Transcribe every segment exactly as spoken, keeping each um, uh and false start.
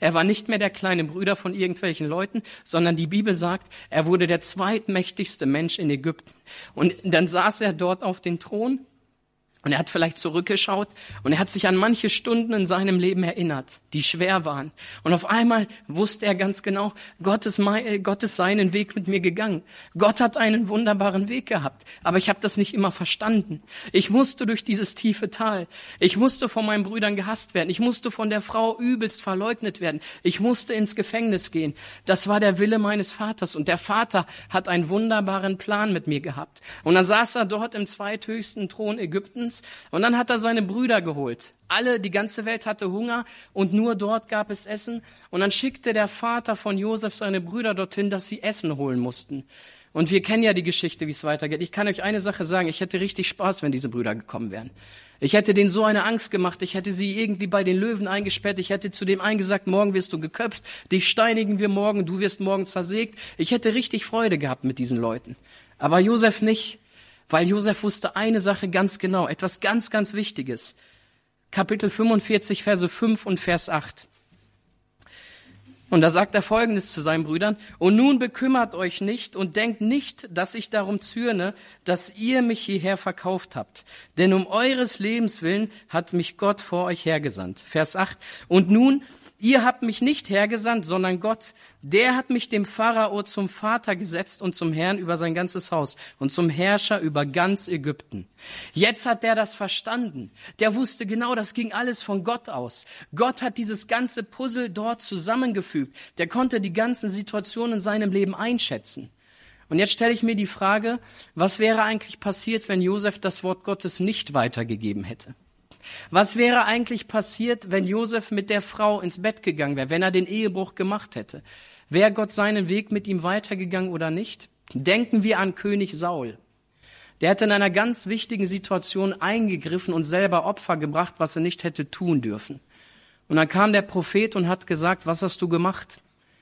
Er war nicht mehr der kleine Bruder von irgendwelchen Leuten, sondern die Bibel sagt, er wurde der zweitmächtigste Mensch in Ägypten. Und dann saß er dort auf dem Thron. Und er hat vielleicht zurückgeschaut und er hat sich an manche Stunden in seinem Leben erinnert, die schwer waren. Und auf einmal wusste er ganz genau, Gott ist, mein, Gott ist seinen Weg mit mir gegangen. Gott hat einen wunderbaren Weg gehabt, aber ich habe das nicht immer verstanden. Ich musste durch dieses tiefe Tal. Ich musste von meinen Brüdern gehasst werden. Ich musste von der Frau übelst verleugnet werden. Ich musste ins Gefängnis gehen. Das war der Wille meines Vaters. Und der Vater hat einen wunderbaren Plan mit mir gehabt. Und dann saß er dort im zweithöchsten Thron Ägyptens. Und dann hat er seine Brüder geholt. Alle, die ganze Welt hatte Hunger und nur dort gab es Essen. Und dann schickte der Vater von Josef seine Brüder dorthin, dass sie Essen holen mussten. Und wir kennen ja die Geschichte, wie es weitergeht. Ich kann euch eine Sache sagen, ich hätte richtig Spaß, wenn diese Brüder gekommen wären. Ich hätte denen so eine Angst gemacht, ich hätte sie irgendwie bei den Löwen eingesperrt, ich hätte zu dem einen gesagt, morgen wirst du geköpft, dich steinigen wir morgen, du wirst morgen zersägt. Ich hätte richtig Freude gehabt mit diesen Leuten. Aber Josef nicht. Weil Josef wusste eine Sache ganz genau, etwas ganz, ganz Wichtiges. Kapitel fünfundvierzig, Verse fünf und Vers acht. Und da sagt er Folgendes zu seinen Brüdern: Und nun bekümmert euch nicht und denkt nicht, dass ich darum zürne, dass ihr mich hierher verkauft habt. Denn um eures Lebens willen hat mich Gott vor euch hergesandt. Vers acht. Und nun, ihr habt mich nicht hergesandt, sondern Gott. Der hat mich dem Pharao zum Vater gesetzt und zum Herrn über sein ganzes Haus und zum Herrscher über ganz Ägypten. Jetzt hat der das verstanden. Der wusste genau, das ging alles von Gott aus. Gott hat dieses ganze Puzzle dort zusammengefügt. Der konnte die ganzen Situationen in seinem Leben einschätzen. Und jetzt stelle ich mir die Frage, was wäre eigentlich passiert, wenn Josef das Wort Gottes nicht weitergegeben hätte? Was wäre eigentlich passiert, wenn Josef mit der Frau ins Bett gegangen wäre, wenn er den Ehebruch gemacht hätte? Wäre Gott seinen Weg mit ihm weitergegangen oder nicht? Denken wir an König Saul. Der hat in einer ganz wichtigen Situation eingegriffen und selber Opfer gebracht, was er nicht hätte tun dürfen. Und dann kam der Prophet und hat gesagt, was hast du gemacht?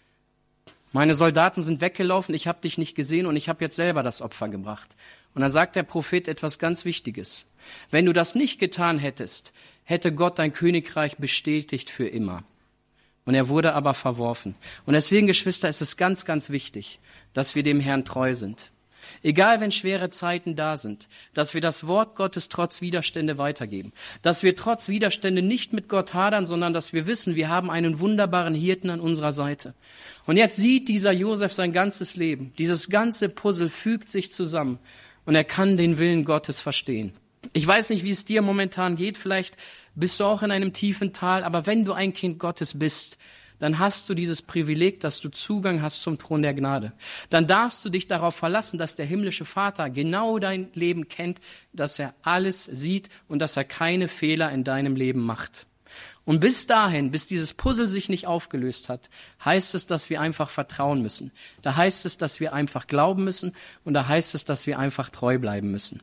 Meine Soldaten sind weggelaufen, ich habe dich nicht gesehen und ich habe jetzt selber das Opfer gebracht. Und dann sagt der Prophet etwas ganz Wichtiges. Wenn du das nicht getan hättest, hätte Gott dein Königreich bestätigt für immer. Und er wurde aber verworfen. Und deswegen, Geschwister, ist es ganz, ganz wichtig, dass wir dem Herrn treu sind. Egal, wenn schwere Zeiten da sind, dass wir das Wort Gottes trotz Widerstände weitergeben. Dass wir trotz Widerstände nicht mit Gott hadern, sondern dass wir wissen, wir haben einen wunderbaren Hirten an unserer Seite. Und jetzt sieht dieser Josef sein ganzes Leben. Dieses ganze Puzzle fügt sich zusammen und er kann den Willen Gottes verstehen. Ich weiß nicht, wie es dir momentan geht. Vielleicht bist du auch in einem tiefen Tal. Aber wenn du ein Kind Gottes bist, dann hast du dieses Privileg, dass du Zugang hast zum Thron der Gnade. Dann darfst du dich darauf verlassen, dass der himmlische Vater genau dein Leben kennt, dass er alles sieht und dass er keine Fehler in deinem Leben macht. Und bis dahin, bis dieses Puzzle sich nicht aufgelöst hat, heißt es, dass wir einfach vertrauen müssen. Da heißt es, dass wir einfach glauben müssen und da heißt es, dass wir einfach treu bleiben müssen.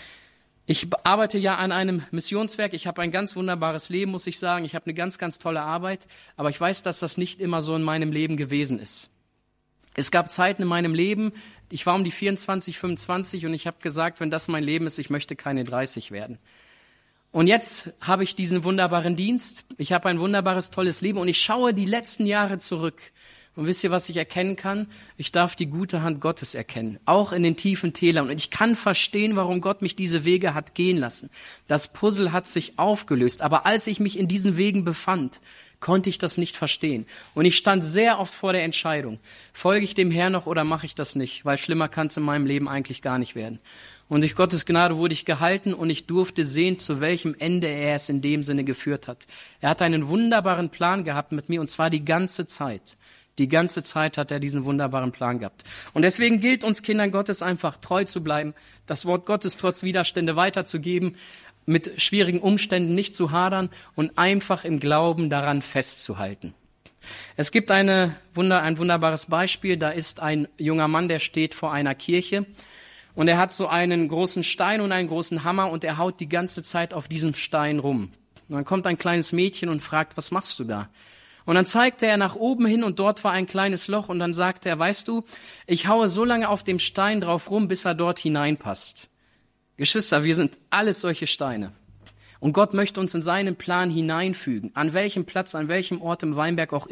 Ich arbeite ja an einem Missionswerk. Ich habe ein ganz wunderbares Leben, muss ich sagen. Ich habe eine ganz, ganz tolle Arbeit. Aber ich weiß, dass das nicht immer so in meinem Leben gewesen ist. Es gab Zeiten in meinem Leben, ich war um die vierundzwanzig, fünfundzwanzig und ich habe gesagt, wenn das mein Leben ist, ich möchte keine dreißig werden. Und jetzt habe ich diesen wunderbaren Dienst. Ich habe ein wunderbares, tolles Leben und ich schaue die letzten Jahre zurück. Und wisst ihr, was ich erkennen kann? Ich darf die gute Hand Gottes erkennen, auch in den tiefen Tälern. Und ich kann verstehen, warum Gott mich diese Wege hat gehen lassen. Das Puzzle hat sich aufgelöst. Aber als ich mich in diesen Wegen befand, konnte ich das nicht verstehen. Und ich stand sehr oft vor der Entscheidung, folge ich dem Herrn noch oder mache ich das nicht? Weil schlimmer kann es in meinem Leben eigentlich gar nicht werden. Und durch Gottes Gnade wurde ich gehalten und ich durfte sehen, zu welchem Ende er es in dem Sinne geführt hat. Er hat einen wunderbaren Plan gehabt mit mir und zwar die ganze Zeit. Die ganze Zeit hat er diesen wunderbaren Plan gehabt. Und deswegen gilt uns Kindern Gottes einfach treu zu bleiben, das Wort Gottes trotz Widerstände weiterzugeben, mit schwierigen Umständen nicht zu hadern und einfach im Glauben daran festzuhalten. Es gibt eine Wunder, ein wunderbares Beispiel. Da ist ein junger Mann, der steht vor einer Kirche und er hat so einen großen Stein und einen großen Hammer und er haut die ganze Zeit auf diesem Stein rum. Und dann kommt ein kleines Mädchen und fragt, was machst du da? Und dann zeigte er nach oben hin und dort war ein kleines Loch und dann sagte er, weißt du, ich haue so lange auf dem Stein drauf rum, bis er dort hineinpasst. Geschwister, wir sind alles solche Steine. Und Gott möchte uns in seinen Plan hineinfügen, an welchem Platz, an welchem Ort im Weinberg auch